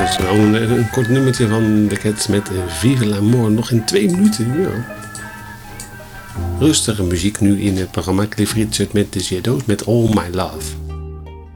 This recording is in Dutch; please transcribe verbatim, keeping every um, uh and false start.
is gewoon een, een kort nummertje van de Cats met Vive l'amour. Nog in twee minuten. Ja. Rustige muziek nu in het programma Cliff Richard met de Shadows met All My Love.